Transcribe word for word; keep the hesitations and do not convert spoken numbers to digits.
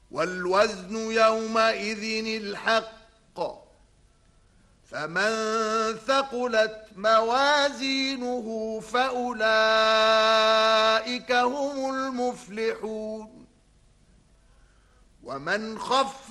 والوزن يومئذ الحق فمن ثقلت موازينه فأولئك هم المفلحون ومن خف